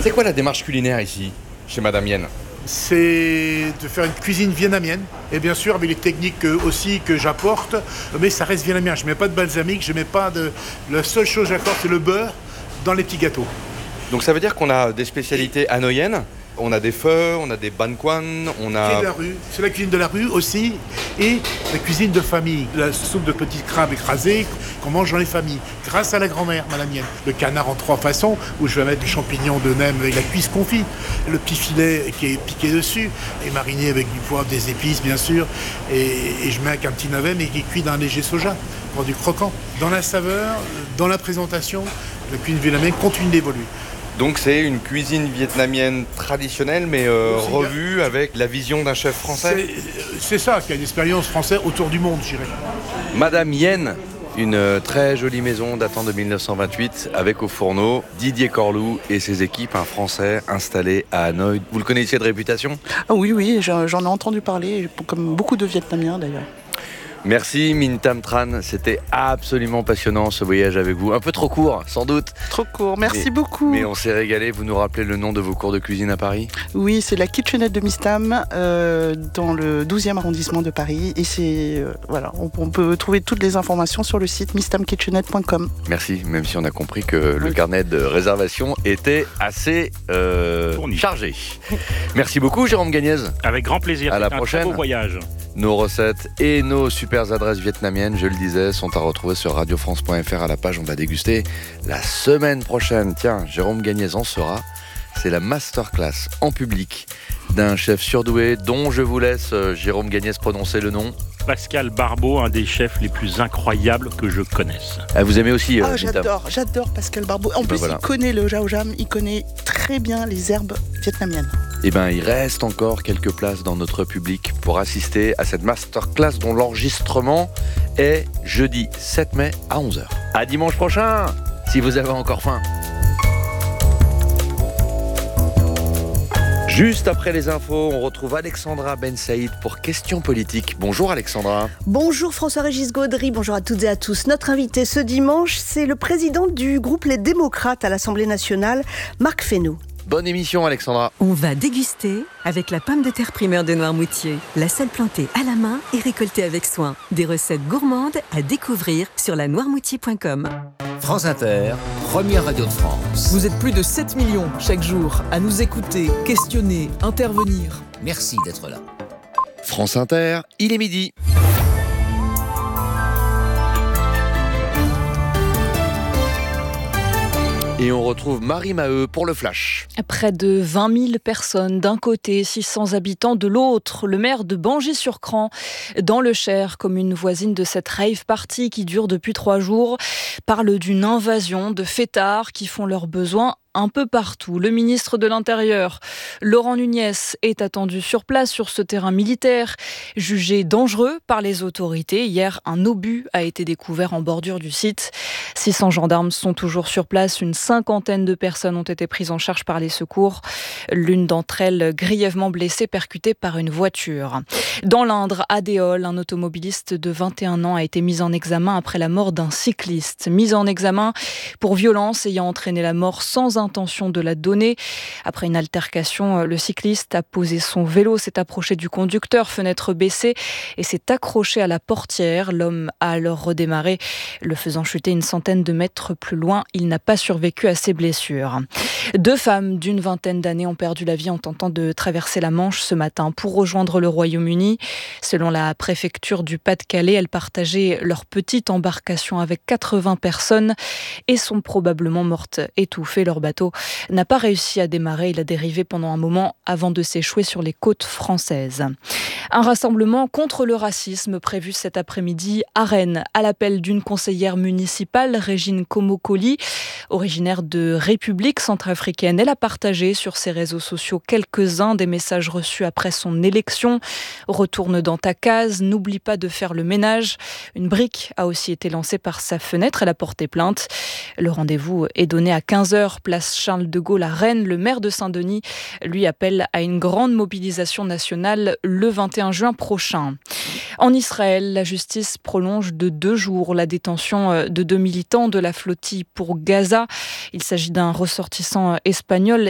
C'est quoi la démarche culinaire ici, chez Madame Yen? C'est de faire une cuisine vietnamienne, et bien sûr avec les techniques aussi que j'apporte, mais ça reste vietnamien. Je ne mets pas de balsamique, je mets pas de... La seule chose que j'apporte, c'est le beurre dans les petits gâteaux. Donc ça veut dire qu'on a des spécialités hanoïennes, on a des pho, on a des ban quan, on a... De la rue. C'est la cuisine de la rue aussi, et la cuisine de famille. La soupe de petits crabes écrasés qu'on mange dans les familles, grâce à la grand-mère, Madame Yen. Le canard en 3 façons, où je vais mettre du champignon de nem avec la cuisse confit, le petit filet qui est piqué dessus, et mariné avec du poivre, des épices bien sûr, et je mets avec un petit navet, mais qui est cuit dans un léger soja, pour du croquant. Dans la saveur, dans la présentation, la cuisine vietnamienne continue d'évoluer. Donc c'est une cuisine vietnamienne traditionnelle, mais revue avec la vision d'un chef français. C'est ça, qui a une expérience française autour du monde, je dirais. Madame Yen, une très jolie maison datant de 1928, avec au fourneau Didier Corlou et ses équipes, un Français installé à Hanoï. Vous le connaissiez de réputation ? Ah oui, j'en ai entendu parler, comme beaucoup de Vietnamiens d'ailleurs. Merci Minh Tam Tran, c'était absolument passionnant ce voyage avec vous. Un peu trop court, sans doute. Trop court, merci beaucoup. Mais on s'est régalé. Vous nous rappelez le nom de vos cours de cuisine à Paris ? Oui, c'est la kitchenette de Mistam, dans le 12e arrondissement de Paris. Et c'est, voilà, on peut trouver toutes les informations sur le site mistamkitchenette.com. Merci, même si on a compris que le carnet de réservation était assez chargé. Merci beaucoup Jérôme Gagnez. Avec grand plaisir, à la c'était prochaine. Un très beau voyage. Nos recettes et nos super adresses vietnamiennes, je le disais, sont à retrouver sur radiofrance.fr à la page On va déguster la semaine prochaine. Tiens, Jérôme Gagnez en sera. C'est la masterclass en public d'un chef surdoué dont je vous laisse, Jérôme Gagnez, prononcer le nom. Pascal Barbeau, un des chefs les plus incroyables que je connaisse. Ah, vous aimez aussi j'adore Pascal Barbeau. En plus, voilà. Il connaît le Jao Jam, il connaît très bien les herbes vietnamiennes. Eh bien, il reste encore quelques places dans notre public pour assister à cette masterclass dont l'enregistrement est jeudi 7 mai à 11h. À dimanche prochain, si vous avez encore faim. Juste après les infos, on retrouve Alexandra Ben Saïd pour Questions politiques. Bonjour Alexandra. Bonjour François-Régis Gaudry, bonjour à toutes et à tous. Notre invité ce dimanche, c'est le président du groupe Les Démocrates à l'Assemblée nationale, Marc Fesneau. Bonne émission Alexandra. On va déguster avec la pomme de terre primeur de Noirmoutier. La seule plantée à la main et récoltée avec soin. Des recettes gourmandes à découvrir sur lanoirmoutier.com. France Inter, première radio de France. Vous êtes plus de 7 millions chaque jour à nous écouter, questionner, intervenir. Merci d'être là. France Inter, il est midi. Et on retrouve Marie Maheu pour le Flash. Près de 20 000 personnes d'un côté, 600 habitants de l'autre. Le maire de Bangis-sur-Cran, dans le Cher, commune voisine de cette rave party qui dure depuis 3 jours, parle d'une invasion de fêtards qui font leurs besoins un peu partout. Le ministre de l'Intérieur, Laurent Nunez, est attendu sur place sur ce terrain militaire, jugé dangereux par les autorités. Hier, un obus a été découvert en bordure du site. 600 gendarmes sont toujours sur place. Une 50aine de personnes ont été prises en charge par les secours. L'une d'entre elles grièvement blessée, percutée par une voiture. Dans l'Indre, à Déol, un automobiliste de 21 ans a été mis en examen après la mort d'un cycliste. Mis en examen pour violence ayant entraîné la mort sans intention de la donner. Après une altercation, le cycliste a posé son vélo, s'est approché du conducteur, fenêtre baissée, et s'est accroché à la portière. L'homme a alors redémarré, le faisant chuter une centaine de mètres plus loin. Il n'a pas survécu à ses blessures. 2 femmes d'une vingtaine d'années ont perdu la vie en tentant de traverser la Manche ce matin pour rejoindre le Royaume-Uni. Selon la préfecture du Pas-de-Calais, elles partageaient leur petite embarcation avec 80 personnes et sont probablement mortes étouffées. Leur bateau n'a pas réussi à démarrer. Il a dérivé pendant un moment avant de s'échouer sur les côtes françaises. Un rassemblement contre le racisme prévu cet après-midi à Rennes, à l'appel d'une conseillère municipale, Régine Komokoli, originaire de République centrafricaine. Elle a partagé sur ses réseaux sociaux quelques-uns des messages reçus après son élection. Retourne dans ta case, n'oublie pas de faire le ménage. Une brique a aussi été lancée par sa fenêtre. Elle a porté plainte. Le rendez-vous est donné à 15h, place Charles de Gaulle à Rennes. Le maire de Saint-Denis lui appelle à une grande mobilisation nationale le 21 juin prochain. En Israël, la justice prolonge de 2 jours la détention de 2 militants de la flottille pour Gaza. Il s'agit d'un ressortissant espagnol